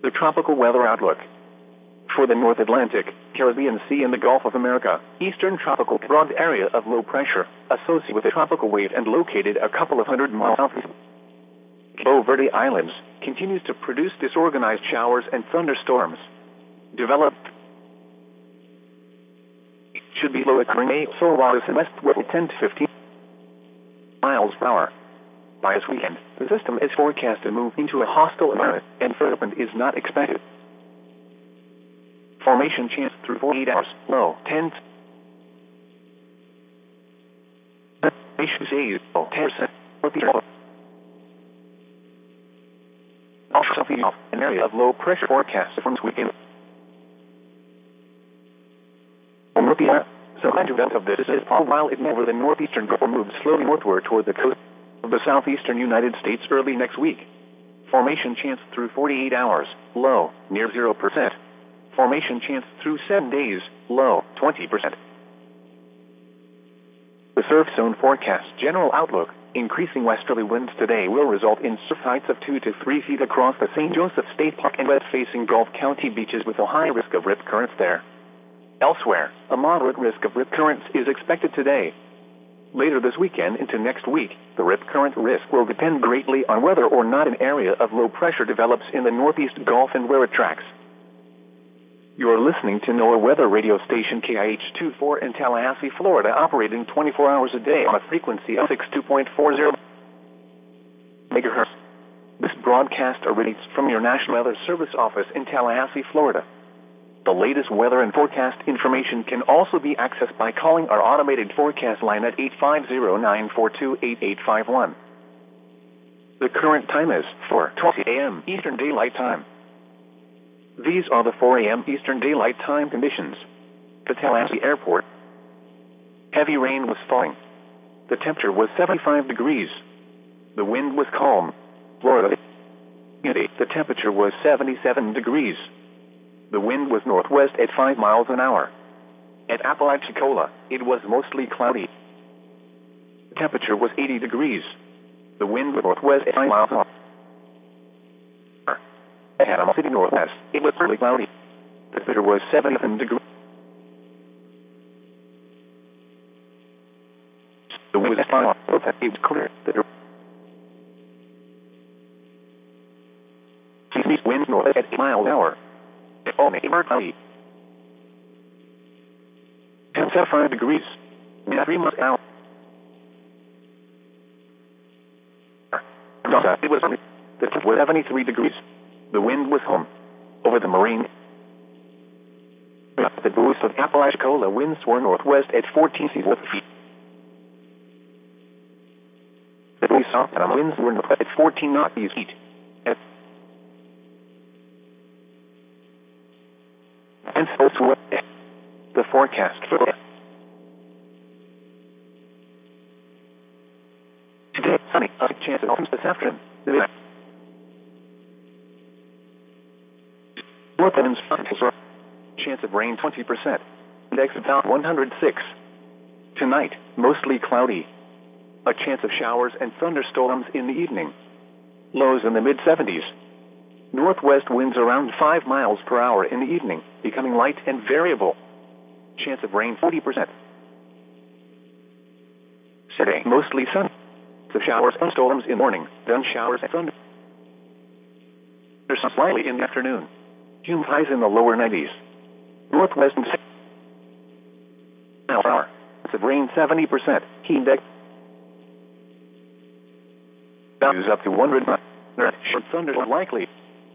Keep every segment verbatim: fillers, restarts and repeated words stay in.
The tropical weather outlook. For the North Atlantic, Caribbean Sea and the Gulf of America, eastern tropical broad area of low pressure, associated with a tropical wave and located a couple of hundred miles south of Cabo Verde Islands, continues to produce disorganized showers and thunderstorms. Developed should be low occurring a so while this westward ten to fifteen miles per hour. By this weekend, the system is forecast to move into a hostile environment, and further wind is not expected. Formation chance through forty-eight hours, low ten. Formation days, low ten percent. Also, an area of low pressure forecast from this weekend. So the event of this is all while it over the northeastern Gulf moves slowly northward toward the coast of the southeastern United States early next week. Formation chance through forty-eight hours, low, near zero percent. Formation chance through seven days, low, twenty percent. The surf zone forecast general outlook. Increasing westerly winds today will result in surf heights of two to three feet across the Saint Joseph State Park and west-facing Gulf County beaches with a high risk of rip currents there. Elsewhere, a moderate risk of rip currents is expected today. Later this weekend into next week, the rip current risk will depend greatly on whether or not an area of low pressure develops in the northeast Gulf and where it tracks. You're listening to NOAA Weather Radio Station K I H twenty-four in Tallahassee, Florida, operating twenty-four hours a day on a frequency of sixty-two point four zero megahertz. This broadcast originates from your National Weather Service office in Tallahassee, Florida. The latest weather and forecast information can also be accessed by calling our automated forecast line at eight five zero, nine four two, eight eight five one. The current time is four twenty a m Eastern Daylight Time. These are the four a m Eastern Daylight Time conditions. The Tallahassee Airport. Heavy rain was falling. The temperature was seventy-five degrees. The wind was calm. Florida. The temperature was seventy-seven degrees. The wind was northwest at five miles an hour. At Apalachicola, it was mostly cloudy. The temperature was eighty degrees. The wind was northwest at five miles an hour. At Panama City, northwest, it was partly cloudy. The temperature was seventy-seven degrees. The wind was at five miles an hour. It was clear. The wind northwest at eight miles an hour. Only cloudy. seventy-five degrees. Wind at three miles an hour. It was the temperature was seventy-three degrees. The wind was home. Over the marine. The boost of Apalachicola winds were northwest at fourteen feet. The boost of Panama winds were northwest at fourteen knots feet. At and so to the forecast for today, sunny, a chance of this afternoon. North winds, chance of rain twenty percent. Index about one hundred six. Tonight, mostly cloudy. A chance of showers and thunderstorms in the evening. Lows in the mid seventies. Northwest winds around five miles per hour in the evening, becoming light and variable. Chance of rain forty percent. Saturday, mostly sunny. The showers and thunderstorms in the morning, then showers and thunder. There's some slightly in the afternoon. Humid highs in the lower nineties. Northwest and miles per hour. Chance of rain seventy percent. Heat index values up to one hundred. Short thunder likely.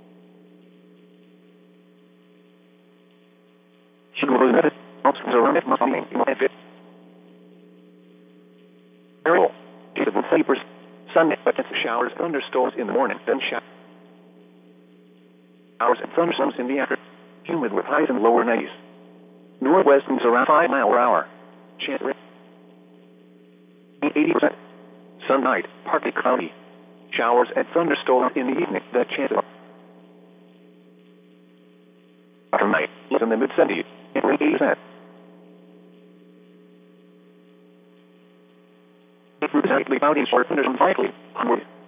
Sunday, but it's showers, thunderstorms in the morning, then showers and thunderstorms in the afternoon. Humid with highs in the lower nineties. Northwest winds around five miles per hour. Chance of rain eighty percent. Sun night, partly cloudy. Showers and thunderstorms in the evening. The chance of night, in the mid seventies. eighty percent. Likely cloudy, short thunderstorms likely.